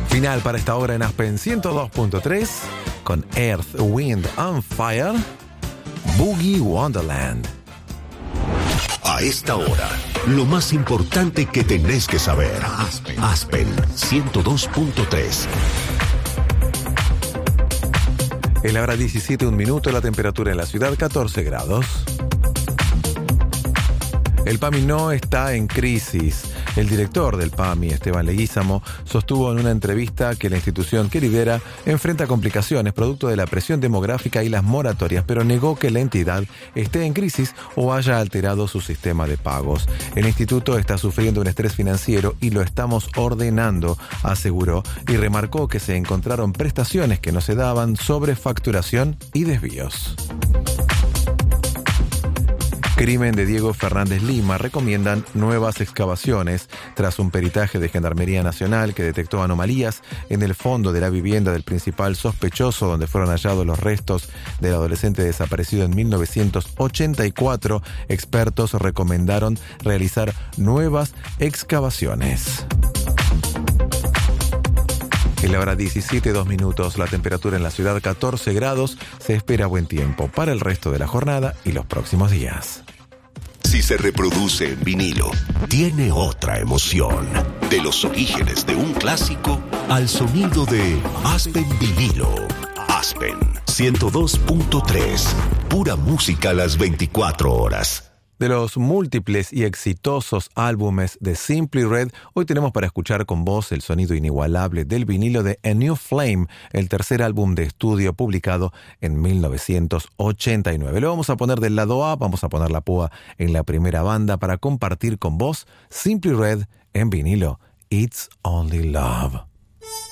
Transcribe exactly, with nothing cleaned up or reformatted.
Final para esta hora en Aspen ciento dos punto tres con Earth, Wind and Fire, Boogie Wonderland. A esta hora, lo más importante que tenés que saber. Aspen, Aspen ciento dos punto tres. Es la hora diecisiete, un minuto, la temperatura en la ciudad catorce grados. El PAMI no está en crisis. El director del PAMI, Esteban Leguízamo, sostuvo en una entrevista que la institución que lidera enfrenta complicaciones producto de la presión demográfica y las moratorias, pero negó que la entidad esté en crisis o haya alterado su sistema de pagos. El instituto está sufriendo un estrés financiero y lo estamos ordenando, aseguró, y remarcó que se encontraron prestaciones que no se daban, sobrefacturación y desvíos. Crimen de Diego Fernández Lima recomiendan nuevas excavaciones tras un peritaje de Gendarmería Nacional que detectó anomalías en el fondo de la vivienda del principal sospechoso donde fueron hallados los restos del adolescente desaparecido en mil novecientos ochenta y cuatro. Expertos recomendaron realizar nuevas excavaciones. En la hora diecisiete, dos minutos, la temperatura en la ciudad catorce grados, se espera buen tiempo para el resto de la jornada y los próximos días. Si se reproduce en vinilo, tiene otra emoción. De los orígenes de un clásico al sonido de Aspen Vinilo. Aspen ciento dos punto tres. Pura música a las veinticuatro horas. De los múltiples y exitosos álbumes de Simply Red, hoy tenemos para escuchar con voz el sonido inigualable del vinilo de A New Flame, el tercer álbum de estudio publicado en mil novecientos ochenta y nueve. Lo vamos a poner del lado A, vamos a poner la púa en la primera banda para compartir con vos Simply Red en vinilo. It's Only Love.